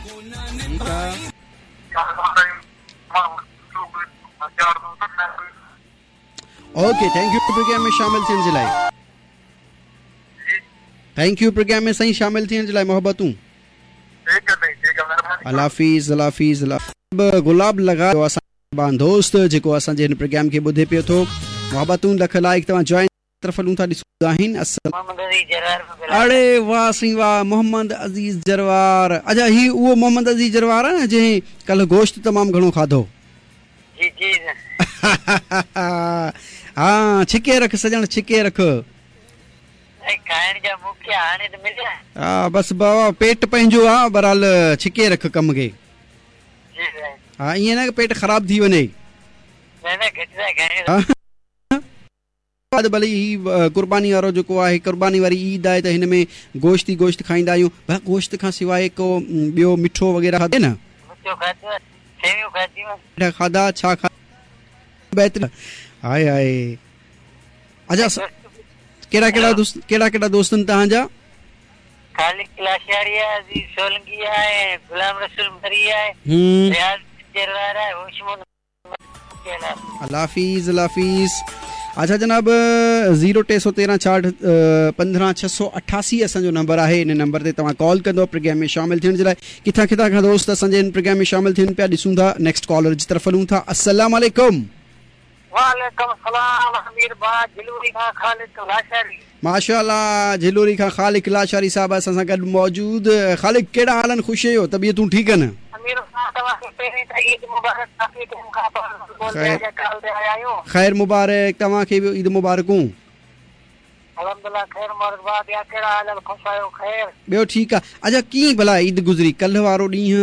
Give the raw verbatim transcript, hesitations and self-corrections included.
ठीकु आहे। Okay, thank U programme में शामिल थियण जे लाइ। थैंक यू प्रोग्राम में साईं शामिल थियण जे लाइ मोहबतूं। अल्लाह हाफिज़, अल्लाह हाफिज़, अल्लाह। गुलाब लॻायो असां दोस्त जेको असांजे हिन प्रोग्राम खे ॿुधे पियो थो। मोहबतूं लख लाइक तव्हां जॉइन तरफ़ हलूं था ॾिसो आहिनि। अड़े वाह साईं वाह, मोहम्मद अज़ीज़ जरवार। अच्छा, ही उहो मोहम्मद अज़ीज़ जरवार आहे न जंहिं कल्ह गोश्त तमामु घणो खाधो? हाँ, छिके रख सजण, छिके रख। हा बस बाबा, पेट पंहिंजो आहे, बहरहाल छिके रख कम खे। हा, ईअं न पेट ख़राब थी वञे। भले ही कुर्बानी वारो जेको आहे, कुर्बानी वारी ईद आहे त हिन में गोश्त ई गोश्त खाईंदा आहियूं। भला गोश्त खां सवाइ को ॿियो मिठो वग़ैरह खाधे न? खाधा छा खा बहितर? हाय हाय। अच्छा, कहिड़ा कहिड़ा दोस्त कहिड़ा कहिड़ा दोस्त आहिनि तव्हांजा? खालिक लाशारी आहे, अजीज सोलंकी आहे, गुलाम रसूल मरी आहे, रियाज जरवार आहे, होशमन अल्लाह हाफिज़, अल्लाह हाफिज़। अच्छा जनाब, ज़ीरो टे सौ तेरहं छाहठि पंद्रहं छह सौ अठासी असांजो नंबर आहे। हिन नंबर ते तव्हां कॉल कंदो प्रोग्राम में शामिल थियण जे लाइ। किथां किथां खां दोस्त असांजे हिन प्रोग्राम में शामिल थियनि पिया, ॾिसूं था। नेक्स्ट कॉलर जी तरफ़ हलूं था। अस्सलाम वालेकुम। वालेकुम सलाम, अमीर बा झिलूरी खां खालिक लाशारी। माशाअल्लाह, झिलूरी खां खालिक लाशारी साहब असां सां गॾु मौजूद। खालिक, कहिड़ा हाल आहिनि? ख़ुशि आहियो? तबियतूं ठीकु आहिनि? ख़ैर मुबारक, तव्हांखे बि ईद मुबारकूं। ॿियो ठीकु आहे। अच्छा, कीअं भला ईद गुज़री? कल्ह वारो ॾींहुं